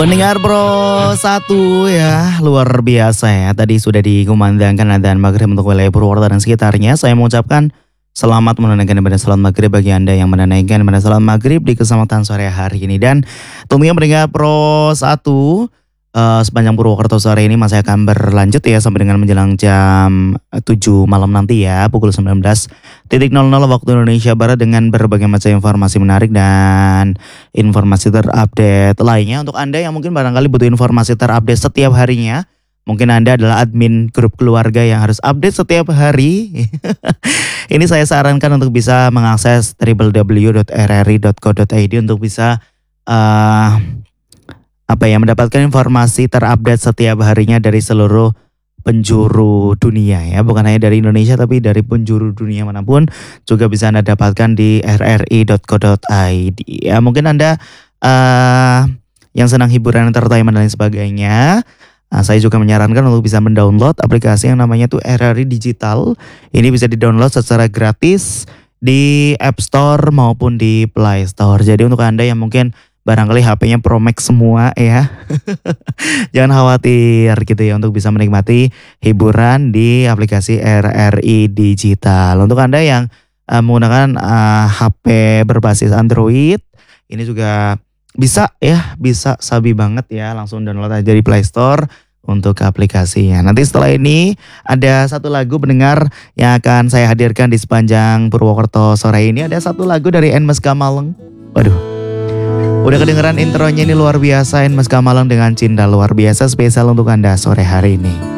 Pendengar Pro 1 ya, luar biasa ya. Tadi sudah dikumandangkan adzan maghrib untuk wilayah Purwokerto dan sekitarnya. Saya mengucapkan selamat menunaikan ibadah salat maghrib bagi Anda yang menunaikan ibadah salat maghrib di kesempatan sore hari ini. Dan tentunya pendengar Pro 1, sepanjang Purwokerto sore ini masih akan berlanjut ya sampai dengan menjelang jam 7 malam nanti ya, pukul 19.00 waktu Indonesia Barat dengan berbagai macam informasi menarik dan informasi terupdate lainnya. Untuk Anda yang mungkin barangkali butuh informasi terupdate setiap harinya, mungkin Anda adalah admin grup keluarga yang harus update setiap hari. Ini saya sarankan untuk bisa mengakses www.rri.co.id untuk bisa mendapatkan informasi terupdate setiap harinya dari seluruh penjuru dunia ya, bukan hanya dari Indonesia tapi dari penjuru dunia manapun juga bisa Anda dapatkan di rri.co.id ya. Mungkin Anda yang senang hiburan, entertainment dan sebagainya, saya juga menyarankan untuk bisa mendownload aplikasi yang namanya tuh RRI Digital. Ini bisa didownload secara gratis di App Store maupun di Play Store. Jadi untuk Anda yang mungkin barangkali HP-nya Pro Max semua ya, jangan khawatir gitu ya untuk bisa menikmati hiburan di aplikasi RRI Digital. Untuk Anda yang menggunakan HP berbasis Android, ini juga bisa ya, bisa sabi banget ya, langsung download aja di Play Store untuk aplikasinya. Nanti setelah ini ada satu lagu pendengar yang akan saya hadirkan di sepanjang Purwokerto sore ini. Ada satu lagu dari Enmes Kamaleng. Waduh, udah kedengeran intronya, ini luar biasa. Enmes Kamaleng dengan Cinta, luar biasa spesial untuk Anda sore hari ini.